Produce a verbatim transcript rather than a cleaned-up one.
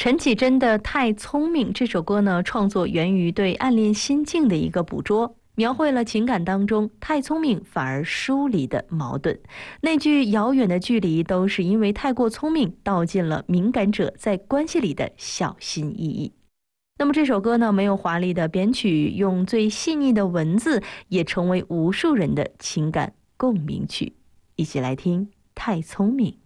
陈绮贞的《太聪明》这首歌呢，创作源于对暗恋心境的一个捕捉，描绘了情感当中太聪明反而疏离的矛盾。那句遥远的距离都是因为太过聪明，道尽了敏感者在关系里的小心翼翼。那么这首歌呢，没有华丽的编曲，用最细腻的文字，也成为无数人的情感共鸣曲。一起来听《太聪明》。